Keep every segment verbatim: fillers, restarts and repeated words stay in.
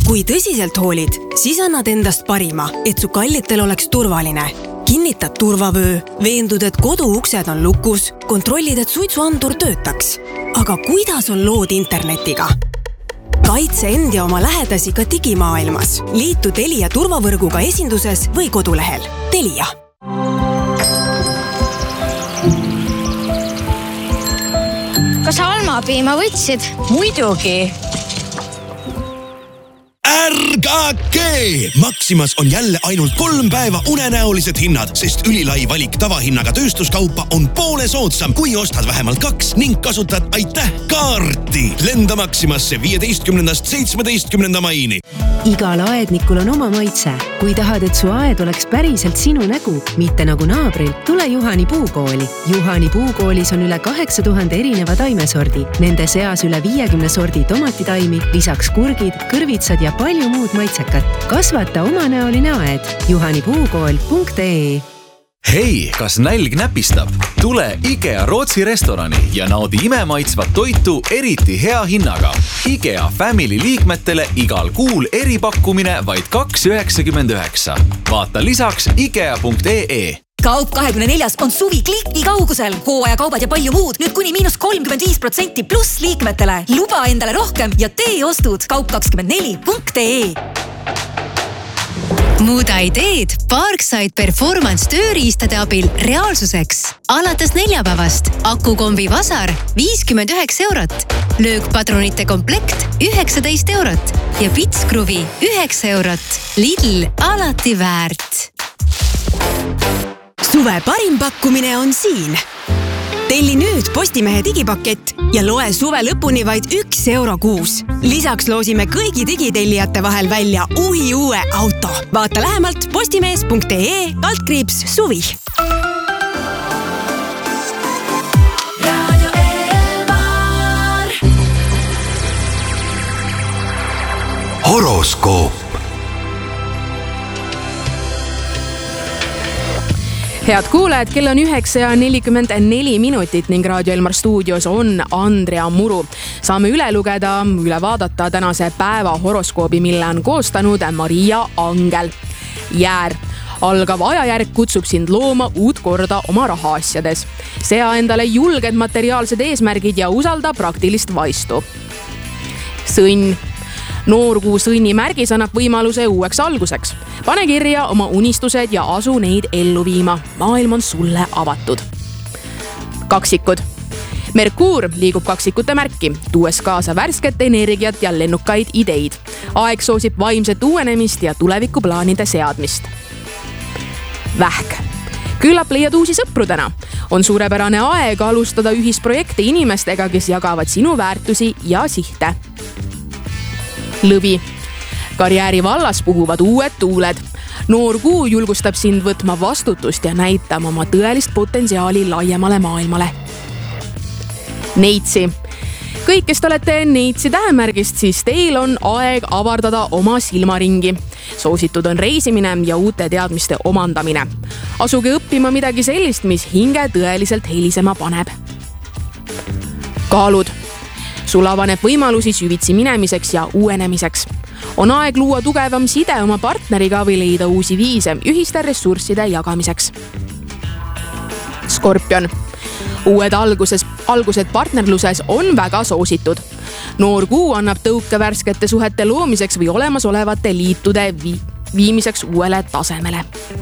Kui tõsiselt hoolid, siis annad endast parima, et su kallitel oleks turvaline. Kinnitad turvavöö, veendud, et kodu uksed on lukus, kontrollid, et suitsuandur töötaks. Aga kuidas on lood internetiga? Kaitse end ja oma lähedasi ka digimaailmas. Liitu Telia turvavõrguga esinduses või kodulehel. Telia. Kas almapiima võtsid? Muidugi. Ärgake! Maximas on jälle ainult kolm päeva unenäolised hinnad, sest ülilai valik tavahinnaga tööstuskaupa on poole soodsam, kui ostad vähemalt kaks ning kasutad aitäh kaarti. Lenda Maximasse viieteistkümnendast seitsmeteistkümnenda maini. Igal aednikul on oma maitse. Kui tahad, et su aed oleks päriselt sinu nägu, mitte nagu naabril, tule Juhani puukooli. Juhani puukoolis on üle kaheksa tuhande erineva taimesordi. Nende seas üle viiekümne sordi tomatitaimi, lisaks kurgid, kõrvitsad ja palju muud maitsekat. Kasvata omanäoline aed. juhanipuukool punkt ee. Hei, kas nälg näpistab? Tule IKEA Rootsi restorani ja naudi imemaitsvat toitu eriti hea hinnaga. IKEA Family liikmetele igal kuul eripakkumine vaid kaks üheksakümmend üheksa. Vaata lisaks ikea punkt ee. Kaup kahekümne neljas on suvi kliki kaugusel. Hooajakaubad ja palju muud. Nüüd kuni miinus kolmkümmend viis protsenti pluss liikmetele. Luba endale rohkem ja tee ostud. Kaup kakskümmend neli punkt ee. Muuda ideed Parkside Performance tööriistade abil reaalsuseks. Alates neljapäevast akukombi vasar viiskümmend üheksa eurot, löökpadrunite komplekt üheksateist eurot ja pitskruvi üheksa eurot. Lidl alati väärt. Suve parim pakkumine on siin. Telli nüüd Postimehe digipakett ja loe suve lõpuni vaid üks euro kuus. Lisaks loosime kõigi digitellijate vahel välja uhi uue auto. Vaata lähemalt postimees punkt ee kaldkriips suvi. Radio Elmar. Horoskoop. Head kuulajad, kell on üheksa ja nelikümmend neli minutit ning Radio Elmar stuudios on Andrea Muru. Saame üle lugeda, üle vaadata tänase päeva horoskoobi, mille on koostanud Maria Angel. Jäär. Algav ajajärk kutsub sind looma uut korda oma rahaasjades. Sea endale julged materiaalsed eesmärgid ja usalda praktilist vaistu. Sõnn. Noorkuu sõnni märgis annab võimaluse uueks alguseks. Pane kirja oma unistused ja asu neid ellu viima. Maailm on sulle avatud. Kaksikud. Merkuur liigub kaksikute märki, tuues kaasa värsket energiat ja lennukaid ideid. Aeg soosib vaimset uuenemist ja tulevikuplaanide seadmist. Vähk. Küllap leiad uusi sõpru täna. On suurepärane aeg alustada ühisprojekte inimestega, kes jagavad sinu väärtusi ja sihte. Lõvi. Karjääri vallas puhuvad uued tuuled. Noor kuu julgustab sind võtma vastutust ja näitama oma tõelist potentsiaali laiemale maailmale. Neitsi. Kõik, kes te olete Neitsi tähemärgist, siis teil on aeg avardada oma silmaringi. Soositud on reisimine ja uute teadmiste omandamine. Asuge õppima midagi sellist, mis hinge tõeliselt helisema paneb. Kaalud. Sul avaneb võimalusi süvitsi minemiseks ja uuenemiseks. On aeg luua tugevam side oma partneriga või leida uusi viise ühiste ressursside jagamiseks. Skorpion. Uued alguses, algused partnerluses on väga soositud. Noor kuu annab tõuke värskete suhete loomiseks või olemasolevate liitude vi- viimiseks uuele tasemele.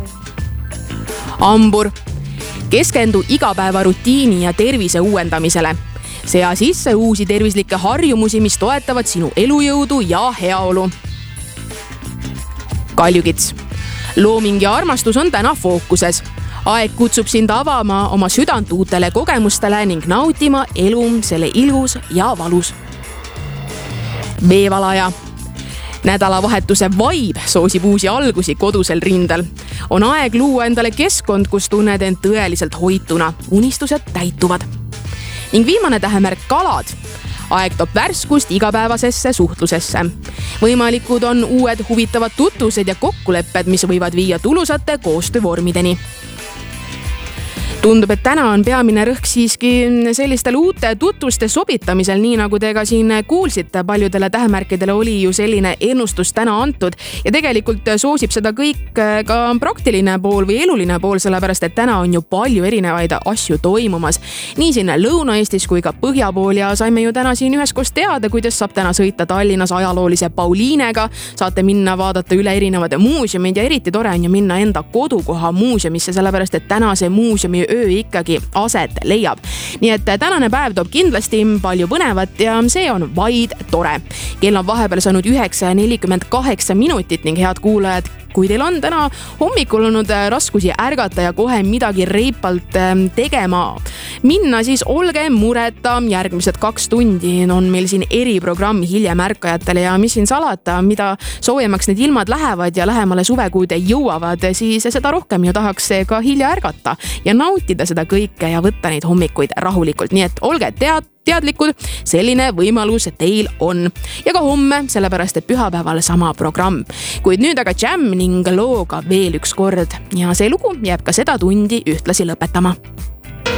Ambur. Keskendu igapäeva rutiini ja tervise uuendamisele. Sea sisse uusi tervislikke harjumusi, mis toetavad sinu elujõudu ja heaolu. Kaljukits. Looming ja armastus on täna fookuses. Aeg kutsub sind avama oma südant uutele kogemustele ning nautima elu selle ilus ja valus. Veevalaja. Nädalavahetuse vibe soosib uusi algusi kodusel rindel. On aeg luua endale keskkond, kus tunned end tõeliselt hoituna. Unistused täituvad. Ning viimane tähemärk kalad. Aeg toob värskust igapäevasesse suhtlusesse. Võimalikud on uued huvitavad tutvused ja kokkulepped, mis võivad viia tulusate koostöövormideni. Tundub, et täna on peamine rõhk siiski sellistel uute tutvuste sobitamisel, nii nagu te ka siin kuulsite, paljudele tähemärkidele oli ju selline ennustus täna antud ja tegelikult soosib seda kõik ka praktiline pool või eluline pool, sellepärast et täna on ju palju erinevaid asju toimumas. Nii siin Lõuna-Eestis kui ka põhja pool ja saime ju täna siin üheskoos teada, kuidas saab täna sõita Tallinnas ajaloolise Pauliinega, saate minna vaadata üle erinevad muuseumid ja eriti tore on ju minna enda kodukoha muuseumisse, sellepärast et täna see muuseumi öö ikkagi aset leiab. Nii et tänane päev toob kindlasti palju põnevat ja see on vaid tore. Kell on vahepeal saanud üheksa ja nelikümmend kaheksa minutit ning head kuulajad, kui teil on täna hommikul olnud raskusi ärgata ja kohe midagi reipalt tegema minna, siis olge mureta. Järgmised kaks tundi on meil siin eriprogramm hiljem ärkajatele ja mis siin salata, mida soojemaks need ilmad lähevad ja lähemale suvekuude jõuavad, siis seda rohkem ju tahaks ka hilja ärgata ja nautida seda kõike ja võtta neid hommikuid rahulikult. Nii et olge tead teadlikud, selline võimalus teil on. Ja ka homme, sellepärast et pühapäeval sama programm. Kuid nüüd aga Jam ning looga veel üks kord ja see lugu jääb ka seda tundi ühtlasi lõpetama.